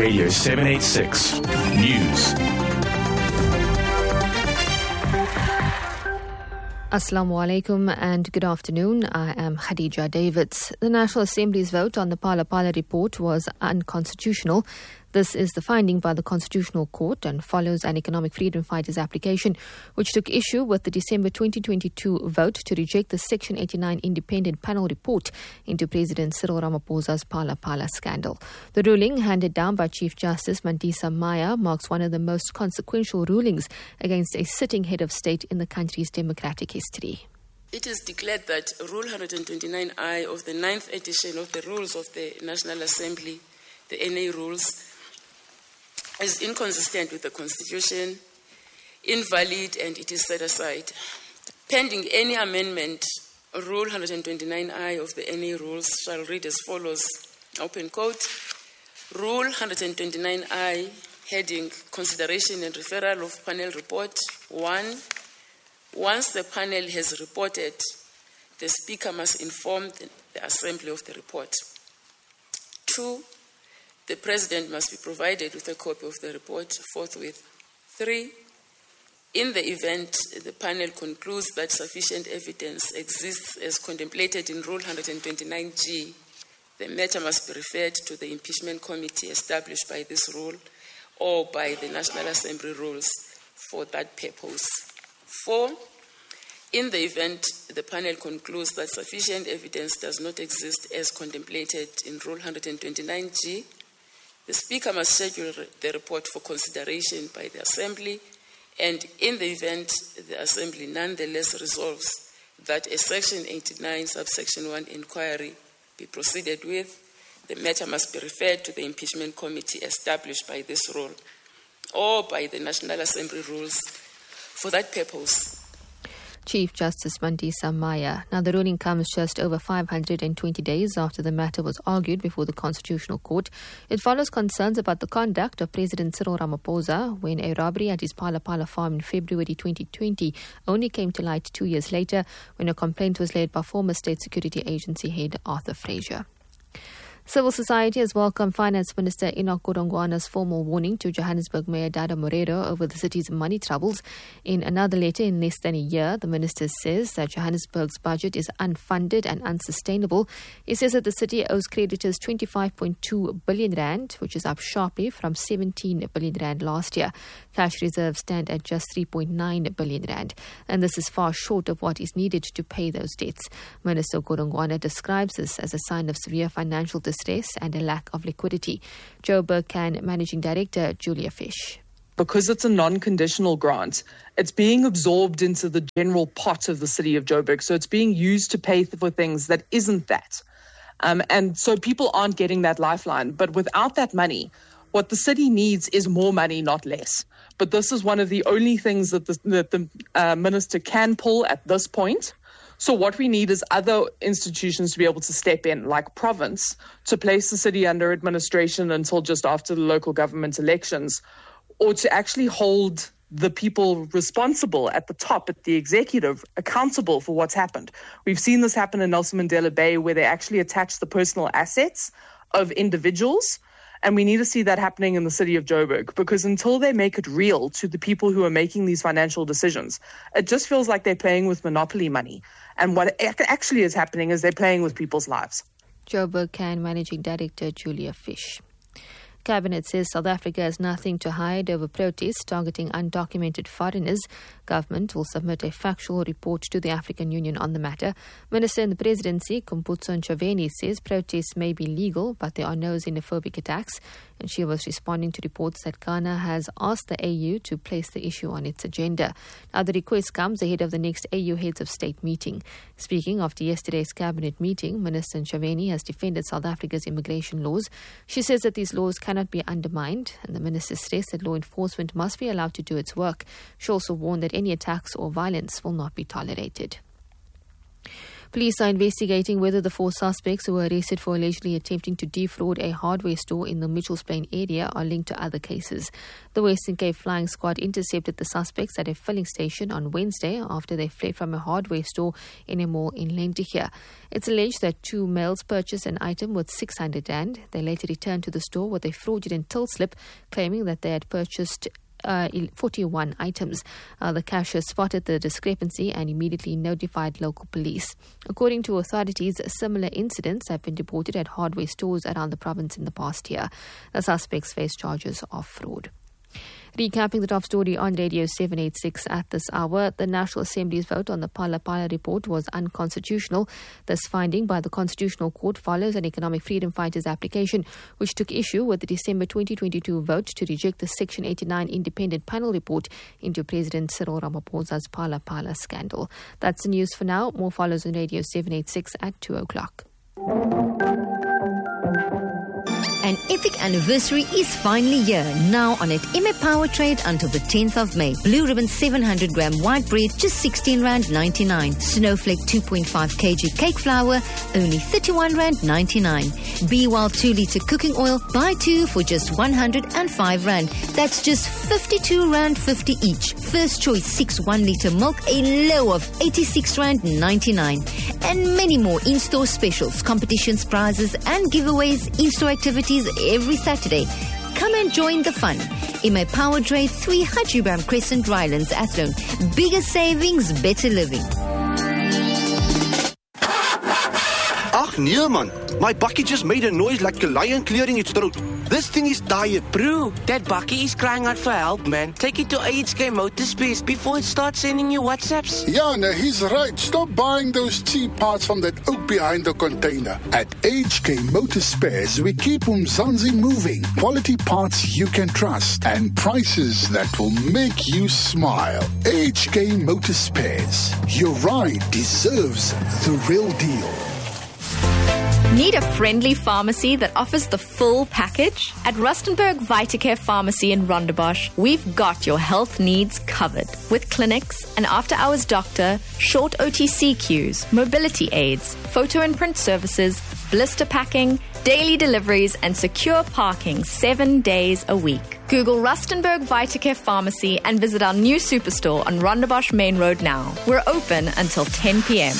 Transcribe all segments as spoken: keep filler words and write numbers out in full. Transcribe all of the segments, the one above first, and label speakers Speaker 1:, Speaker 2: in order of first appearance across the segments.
Speaker 1: Radio seven eighty-six News.
Speaker 2: Assalamu alaikum and good afternoon. I am Khadija Davids. The National Assembly's vote on the Phala Phala report was unconstitutional. This is the finding by the Constitutional Court and follows an economic freedom fighters application which took issue with the December twenty twenty-two vote to reject the Section eighty-nine independent panel report into President Cyril Ramaphosa's Phala Phala scandal. The ruling, handed down by Chief Justice Mandisa Maya, marks one of the most consequential rulings against a sitting head of state in the country's democratic history.
Speaker 3: It is declared that Rule one twenty-nine I of the ninth edition of the Rules of the National Assembly, the N A rules, is inconsistent with the Constitution, invalid, and it is set aside. Pending any amendment, Rule one twenty-nine I of the N A rules shall read as follows, open quote, Rule one twenty-nine I, heading Consideration and Referral of Panel Report, one. Once the panel has reported, the Speaker must inform the Assembly of the report. Two, the President must be provided with a copy of the report forthwith. Three, in the event the panel concludes that sufficient evidence exists as contemplated in Rule one twenty-nine G, the matter must be referred to the impeachment committee established by this rule or by the National Assembly rules for that purpose. Four, in the event the panel concludes that sufficient evidence does not exist as contemplated in Rule one twenty-nine G, the Speaker must schedule the report for consideration by the Assembly, and in the event the Assembly nonetheless resolves that a Section eighty-nine subsection one inquiry be proceeded with, the matter must be referred to the impeachment committee established by this rule or by the National Assembly rules for that purpose.
Speaker 2: Chief Justice Mandisa Maya. Now, the ruling comes just over five hundred twenty days after the matter was argued before the Constitutional Court. It follows concerns about the conduct of President Cyril Ramaphosa when a robbery at his Phala Phala farm in February twenty twenty only came to light two years later when a complaint was laid by former State Security Agency head Arthur Fraser. Civil society has welcomed Finance Minister Enoch Godongwana's formal warning to Johannesburg Mayor Dada Moreira over the city's money troubles. In another letter in less than a year, the minister says that Johannesburg's budget is unfunded and unsustainable. He says that the city owes creditors twenty-five point two billion rand, which is up sharply from seventeen billion rand last year. Cash reserves stand at just three point nine billion rand, and this is far short of what is needed to pay those debts. Minister Godongwana describes this as a sign of severe financial distress and a lack of liquidity. Joburg Can Managing Director Julia Fish.
Speaker 4: Because it's a non-conditional grant, it's being absorbed into the general pot of the city of Joburg. So it's being used to pay for things that isn't that. Um, and so people aren't getting that lifeline. But without that money, what the city needs is more money, not less. But this is one of the only things that the, that the uh, minister can pull at this point. So what we need is other institutions to be able to step in, like Province, to place the city under administration until just after the local government elections, or to actually hold the people responsible at the top, at the executive, accountable for what's happened. We've seen this happen in Nelson Mandela Bay, where they actually attach the personal assets of individuals. And we need to see that happening in the city of Joburg, because until they make it real to the people who are making these financial decisions, it just feels like they're playing with monopoly money. And what actually is happening is they're playing with people's lives.
Speaker 2: Joburg Can Managing Director Julia Fish. Cabinet says South Africa has nothing to hide over protests targeting undocumented foreigners. Government will submit a factual report to the African Union on the matter. Minister in the Presidency, Kumbutso Ntshavheni, says protests may be legal, but there are no xenophobic attacks. And she was responding to reports that Ghana has asked the A U to place the issue on its agenda. Now, the request comes ahead of the next A U Heads of State meeting. Speaking after yesterday's cabinet meeting, Minister Ntshavheni has defended South Africa's immigration laws. She says that these laws cannot be undermined, and the minister stressed that law enforcement must be allowed to do its work. She also warned that any attacks or violence will not be tolerated. Police are investigating whether the four suspects who were arrested for allegedly attempting to defraud a hardware store in the Mitchells Plain area are linked to other cases. The Western Cape Flying Squad intercepted the suspects at a filling station on Wednesday after they fled from a hardware store in a mall in Lentigia. It's alleged that two males purchased an item worth six hundred rand. They later returned to the store with a fraudulent till slip claiming that they had purchased Uh, forty-one items. Uh, the cashier spotted the discrepancy and immediately notified local police. According to authorities, similar incidents have been reported at hardware stores around the province in the past year. The suspects face charges of fraud. Recapping the top story on Radio seven eighty-six at this hour, the National Assembly's vote on the Phala Phala report was unconstitutional. This finding by the Constitutional Court follows an Economic Freedom Fighters application which took issue with the December twenty twenty-two vote to reject the Section eighty-nine independent panel report into President Cyril Ramaphosa's Phala Phala scandal. That's the news for now. More follows on Radio seven eighty-six at two o'clock.
Speaker 5: An epic anniversary is finally here, now on at M A Power Trade until the tenth of May. Blue Ribbon seven hundred gram white bread, just sixteen rand ninety-nine. Snowflake two point five kilograms cake flour, only thirty-one rand ninety-nine. Be Wild two litre cooking oil, buy two for just one hundred five rand. That's just fifty-two rand fifty each. First Choice six one litre milk, a low of eighty-six rand ninety-nine. And many more in-store specials, competitions, prizes and giveaways, in-store activities every Saturday. Come and join the fun. M A Power Trade, three Hajibam Crescent, Rylands, Athlone. Bigger savings, better living.
Speaker 6: Ach nee man, my bakkie just made a noise like a lion clearing its throat. This thing is tired.
Speaker 7: Bro, that bakkie is crying out for help, man. Take it to A H K Motorspace before it starts sending you WhatsApps.
Speaker 8: Yeah, no, he's right. Stop buying those cheap parts from that oak behind the container. At A H K Motorspares, we keep Umzansi moving. Quality parts you can trust and prices that will make you smile. A H K Motorspares. Your ride deserves the real deal.
Speaker 9: Need a friendly pharmacy that offers the full package? At Rustenburg Vitacare Pharmacy in Rondebosch, we've got your health needs covered. With clinics, an after-hours doctor, short O T C queues, mobility aids, photo and print services, blister packing, daily deliveries and secure parking seven days a week. Google Rustenburg Vitacare Pharmacy and visit our new superstore on Rondebosch Main Road now. We're open until ten p.m.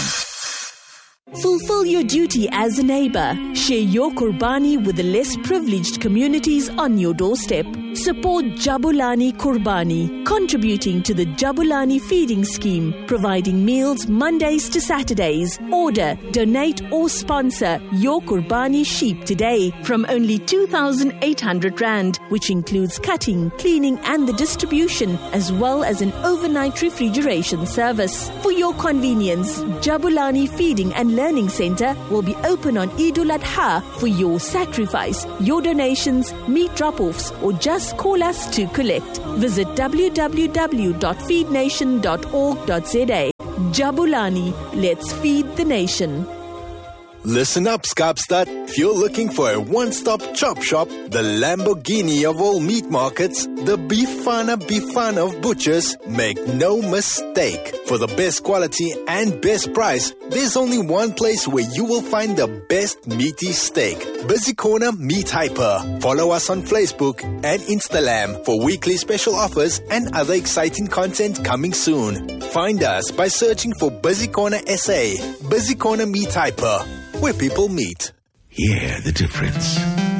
Speaker 10: Fulfill your duty as a neighbor. Share your Qurbani with the less privileged communities on your doorstep. Support Jabulani Qurbani, contributing to the Jabulani Feeding Scheme, providing meals Mondays to Saturdays. Order, donate or sponsor your Qurbani sheep today from only two thousand eight hundred rand, which includes cutting, cleaning and the distribution, as well as an overnight refrigeration service. For your convenience, Jabulani Feeding and Learning Center will be open on Eidul Adha for your sacrifice, your donations, meat drop-offs or just call us to collect. Visit w w w dot feed nation dot org dot z a. Jabulani, let's feed the nation.
Speaker 11: Listen up, Skapstad. If you're looking for a one-stop chop shop, the Lamborghini of all meat markets, the Bifana Bifana of butchers, make no mistake. For the best quality and best price, there's only one place where you will find the best meaty steak. Busy Corner Meat Hyper. Follow us on Facebook and Instagram for weekly special offers and other exciting content coming soon. Find us by searching for Busy Corner S A. Busy Corner Meat Hyper, where people meet.
Speaker 12: Hear the difference.